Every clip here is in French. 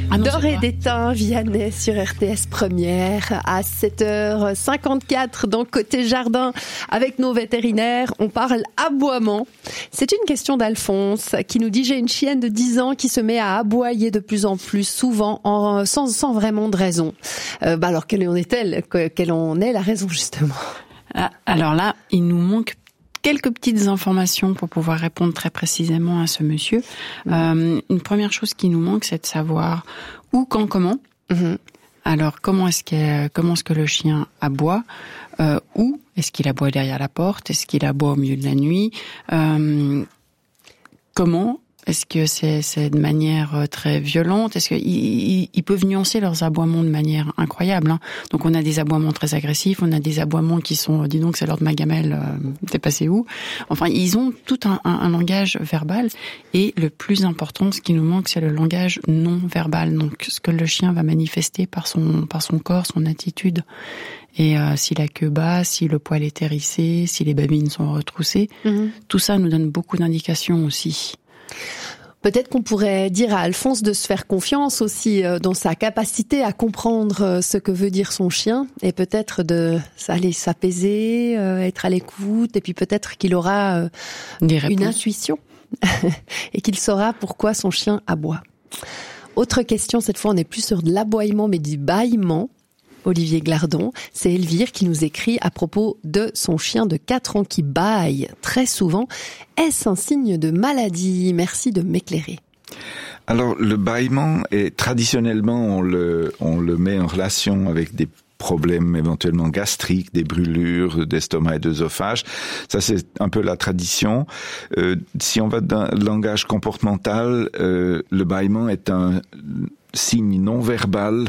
D'or et d'étain, Vianney sur RTS Première à 7h54 dans Côté Jardin avec nos vétérinaires. On parle aboiement. C'est une question d'Alphonse qui nous dit: j'ai une chienne de 10 ans qui se met à aboyer de plus en plus souvent sans vraiment de raison. Alors quelle en est la raison justement? Alors là, il nous manque quelques petites informations pour pouvoir répondre très précisément à ce monsieur. Une première chose qui nous manque, c'est de savoir où, quand, comment. Alors, comment est-ce que le chien aboie? Où est-ce qu'il aboie derrière la porte? Est-ce qu'il aboie au milieu de la nuit? Comment? Est-ce que c'est de manière très violente? Est-ce qu'ils peuvent nuancer leurs aboiements de manière incroyable, hein. Donc on a des aboiements très agressifs, on a des aboiements qui sont, dis donc, c'est l'heure de ma gamelle, t'es passé où? Enfin, ils ont tout un langage verbal, et le plus important, ce qui nous manque, c'est le langage non verbal. Donc ce que le chien va manifester par son corps, son attitude. Et si la queue bat, si le poil est hérissé, si les babines sont retroussées, tout ça nous donne beaucoup d'indications aussi. Peut-être qu'on pourrait dire à Alphonse de se faire confiance aussi dans sa capacité à comprendre ce que veut dire son chien, et peut-être de aller s'apaiser, être à l'écoute, et puis peut-être qu'il aura une intuition et qu'il saura pourquoi son chien aboie. Autre question, cette fois on n'est plus sur de l'aboiement mais du bâillement. Olivier Glardon, c'est Elvire qui nous écrit à propos de son chien de 4 ans qui bâille très souvent. Est-ce un signe de maladie? Merci de m'éclairer. Alors, le bâillement, traditionnellement, on le met en relation avec des problèmes éventuellement gastriques, des brûlures d'estomac et d'œsophage. Ça, c'est un peu la tradition. Si on va dans le langage comportemental, le bâillement est un signe non verbal,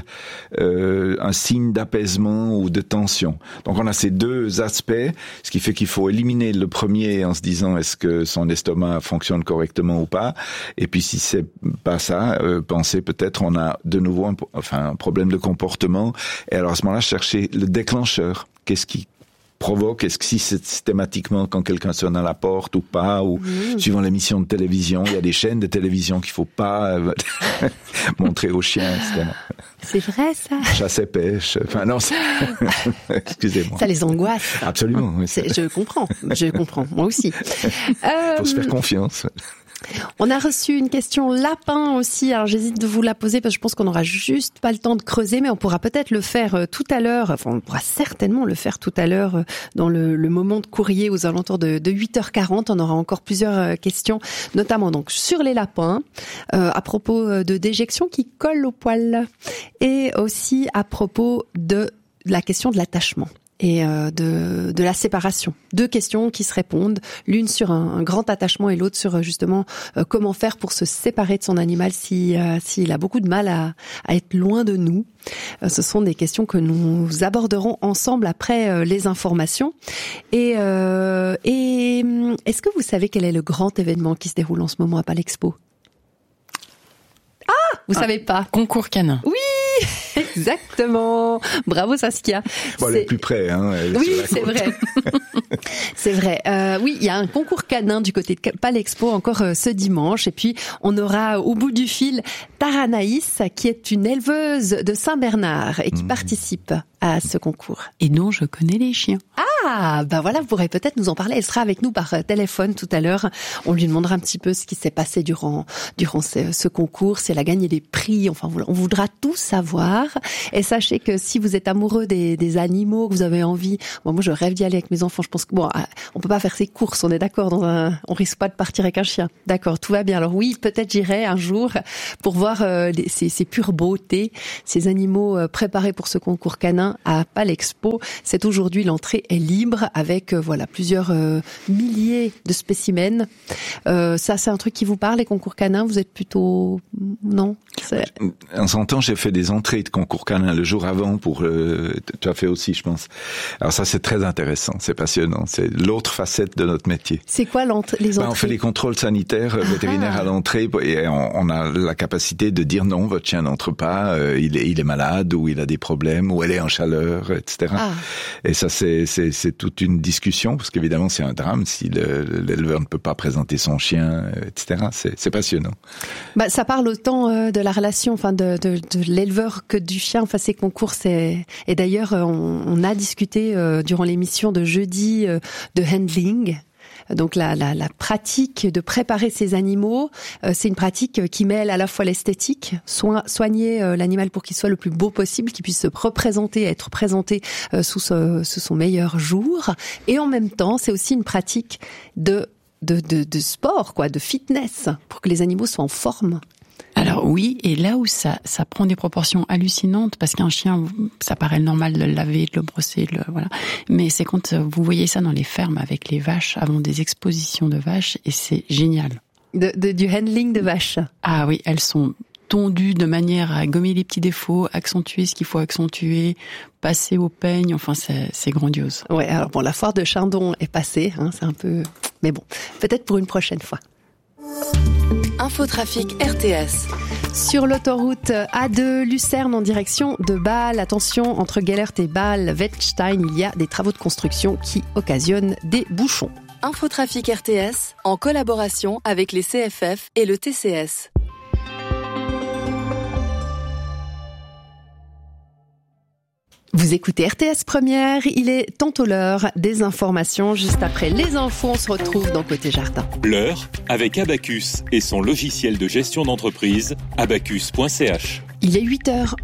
un signe d'apaisement ou de tension. Donc on a ces deux aspects, ce qui fait qu'il faut éliminer le premier en se disant est-ce que son estomac fonctionne correctement ou pas, et puis si c'est pas ça, penser peut-être on a de nouveau un problème de comportement, et alors à ce moment-là chercher le déclencheur. Qu'est-ce qui provoque? Est-ce que si c'est systématiquement quand quelqu'un sonne à la porte ou pas, ou suivant l'émission de télévision, il y a des chaînes de télévision qu'il faut pas montrer aux chiens, etc. C'est vrai, ça? Chasse et pêche. Enfin, non, excusez-moi. Ça les angoisse. Absolument. Oui, je comprends. Moi aussi. Faut se faire confiance. On a reçu une question lapin aussi. Alors j'hésite de vous la poser parce que je pense qu'on n'aura juste pas le temps de creuser, mais on pourra peut-être le faire tout à l'heure. Enfin, on pourra certainement le faire tout à l'heure dans le moment de courrier aux alentours de 8h40. On aura encore plusieurs questions, notamment donc sur les lapins, à propos de déjections qui collent au poil, et aussi à propos de la question de l'attachement et de la séparation. Deux questions qui se répondent, l'une sur un grand attachement et l'autre sur justement comment faire pour se séparer de son animal s'il a beaucoup de mal à être loin de nous. Ce sont des questions que nous aborderons ensemble après les informations. Et est-ce que vous savez quel est le grand événement qui se déroule en ce moment à Palexpo? Ah, vous savez pas? Concours canin. Oui, exactement. Bravo Saskia. Bon, elle est plus près, hein. Oui, c'est vrai. C'est vrai. Oui, il y a un concours canin du côté de Palexpo encore ce dimanche. Et puis, on aura au bout du fil Taranaïs, qui est une éleveuse de Saint-Bernard et qui participe à ce concours. Et dont je connais les chiens. Ah, bah voilà, vous pourrez peut-être nous en parler. Elle sera avec nous par téléphone tout à l'heure. On lui demandera un petit peu ce qui s'est passé durant ce concours, si elle a gagné des prix. Enfin, on voudra tout savoir. Et sachez que si vous êtes amoureux des animaux, que vous avez envie, moi je rêve d'y aller avec mes enfants. Je pense que on peut pas faire ses courses, on est d'accord. On risque pas de partir avec un chien. D'accord, tout va bien. Alors oui, peut-être j'irai un jour pour voir ces pures beautés, ces animaux préparés pour ce concours canin à Palexpo. C'est aujourd'hui, l'entrée est libre avec plusieurs milliers de spécimens. Ça, c'est un truc qui vous parle, les concours canins? Vous êtes plutôt non? En son temps, j'ai fait des entrées de concours canin le jour avant pour. Tu as fait aussi, je pense. Alors ça, c'est très intéressant, c'est passionnant. C'est l'autre facette de notre métier. C'est quoi les entrées? On fait les contrôles sanitaires vétérinaires à l'entrée et on a la capacité de dire non, votre chien n'entre pas, il est malade ou il a des problèmes ou elle est en chaleur, etc. Et ça, c'est c'est toute une discussion, parce qu'évidemment c'est un drame si l'éleveur ne peut pas présenter son chien, etc. C'est passionnant. Ça parle autant de la relation, enfin de l'éleveur que du chien. Enfin, ces concours, et d'ailleurs on a discuté durant l'émission de jeudi de handling. Donc la pratique de préparer ces animaux, c'est une pratique qui mêle à la fois l'esthétique, soigner l'animal pour qu'il soit le plus beau possible, qu'il puisse se représenter, être présenté sous son meilleur jour, et en même temps c'est aussi une pratique de sport, quoi, de fitness, pour que les animaux soient en forme. Alors oui, et là où ça prend des proportions hallucinantes, parce qu'un chien, ça paraît normal de le laver, de le brosser, voilà. Mais c'est quand vous voyez ça dans les fermes avec les vaches, avant des expositions de vaches, et c'est génial. Du handling de vaches. Ah oui, elles sont tondues de manière à gommer les petits défauts, accentuer ce qu'il faut accentuer, passer au peigne, enfin c'est grandiose. Ouais, alors bon, la foire de Chindon est passée, c'est un peu... Mais bon, peut-être pour une prochaine fois. Infotrafic RTS. Sur l'autoroute A2 Lucerne en direction de Bâle, attention, entre Gellert et Bâle-Wettstein, il y a des travaux de construction qui occasionnent des bouchons. Infotrafic RTS en collaboration avec les CFF et le TCS. Vous écoutez RTS Première, il est tantôt l'heure des informations. Juste après les infos, on se retrouve dans Côté Jardin. L'heure avec Abacus et son logiciel de gestion d'entreprise, abacus.ch. Il est 8h.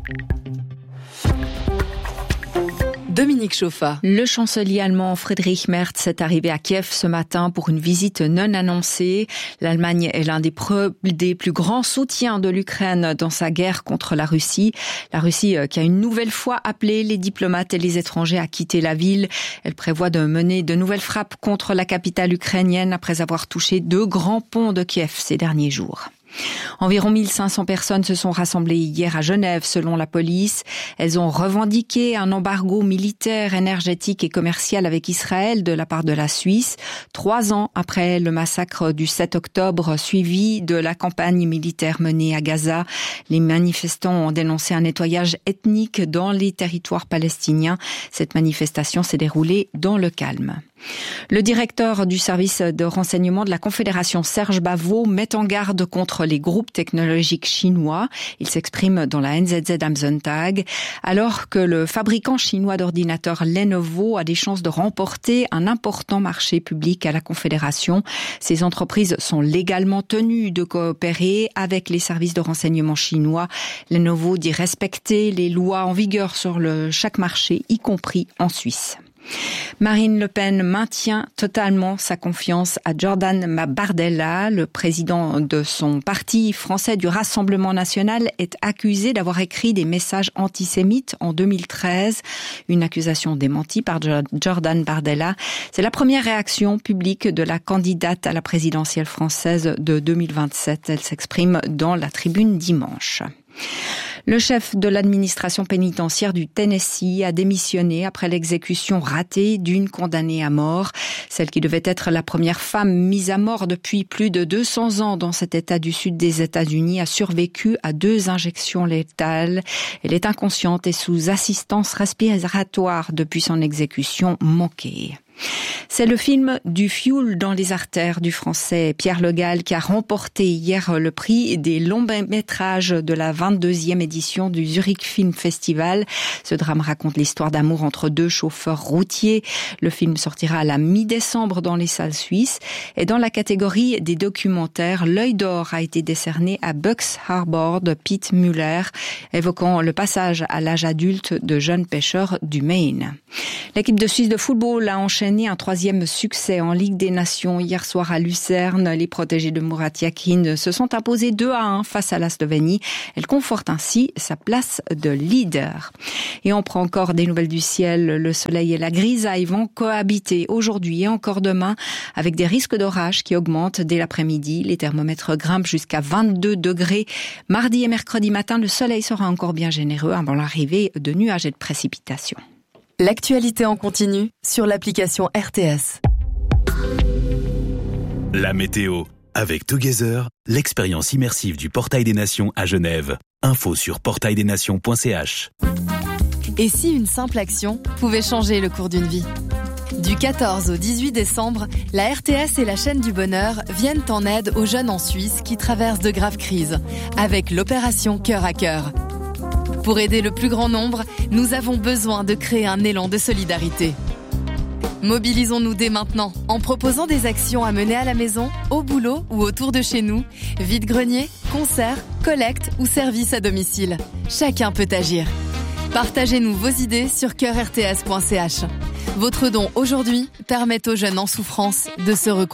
Dominique Chauffa. Le chancelier allemand Friedrich Merz est arrivé à Kiev ce matin pour une visite non annoncée. L'Allemagne est l'un des plus grands soutiens de l'Ukraine dans sa guerre contre la Russie. La Russie qui a une nouvelle fois appelé les diplomates et les étrangers à quitter la ville. Elle prévoit de mener de nouvelles frappes contre la capitale ukrainienne après avoir touché 2 grands ponts de Kiev ces derniers jours. Environ 1500 personnes se sont rassemblées hier à Genève, selon la police. Elles ont revendiqué un embargo militaire, énergétique et commercial avec Israël de la part de la Suisse, 3 ans après le massacre du 7 octobre, suivi de la campagne militaire menée à Gaza. Les manifestants ont dénoncé un nettoyage ethnique dans les territoires palestiniens. Cette manifestation s'est déroulée dans le calme. Le directeur du service de renseignement de la Confédération, Serge Bavot, met en garde contre les groupes technologiques chinois. Il s'exprime dans la NZZ am Sonntag, alors que le fabricant chinois d'ordinateurs Lenovo a des chances de remporter un important marché public à la Confédération. Ces entreprises sont légalement tenues de coopérer avec les services de renseignement chinois. Lenovo dit respecter les lois en vigueur sur chaque marché, y compris en Suisse. Marine Le Pen maintient totalement sa confiance à Jordan Bardella. Le président de son parti français du Rassemblement national est accusé d'avoir écrit des messages antisémites en 2013. Une accusation démentie par Jordan Bardella. C'est la première réaction publique de la candidate à la présidentielle française de 2027. Elle s'exprime dans la Tribune dimanche. Le chef de l'administration pénitentiaire du Tennessee a démissionné après l'exécution ratée d'une condamnée à mort. Celle qui devait être la première femme mise à mort depuis plus de 200 ans dans cet État du sud des États-Unis a survécu à 2 injections létales. Elle est inconsciente et sous assistance respiratoire depuis son exécution manquée. C'est le film du fioul dans les artères du français Pierre Le Gall qui a remporté hier le prix des longs métrages de la 22e édition du Zurich Film Festival. Ce drame raconte l'histoire d'amour entre 2 chauffeurs routiers. Le film sortira à la mi-décembre dans les salles suisses. Et dans la catégorie des documentaires, l'Œil d'Or a été décerné à Bucks Harbor de Pete Muller, évoquant le passage à l'âge adulte de jeunes pêcheurs du Maine. L'équipe de Suisse de football a enchaîné un 3e succès en Ligue des Nations hier soir à Lucerne. Les protégés de Murat Yakin se sont imposés 2-1 face à la Slovénie. Elle conforte ainsi sa place de leader. Et on prend encore des nouvelles du ciel. Le soleil et la grisaille vont cohabiter aujourd'hui et encore demain avec des risques d'orage qui augmentent dès l'après-midi. Les thermomètres grimpent jusqu'à 22 degrés. Mardi et mercredi matin, le soleil sera encore bien généreux avant l'arrivée de nuages et de précipitations. L'actualité en continu sur l'application RTS. La météo. Avec Together, l'expérience immersive du Portail des Nations à Genève. Info sur portaildesnations.ch. Et si une simple action pouvait changer le cours d'une vie ? Du 14 au 18 décembre, la RTS et la chaîne du bonheur viennent en aide aux jeunes en Suisse qui traversent de graves crises, avec l'opération Cœur à Cœur. Pour aider le plus grand nombre, nous avons besoin de créer un élan de solidarité. Mobilisons-nous dès maintenant en proposant des actions à mener à la maison, au boulot ou autour de chez nous, vide-grenier, concerts, collectes ou services à domicile. Chacun peut agir. Partagez-nous vos idées sur coeurrts.ch. Votre don aujourd'hui permet aux jeunes en souffrance de se reconstruire.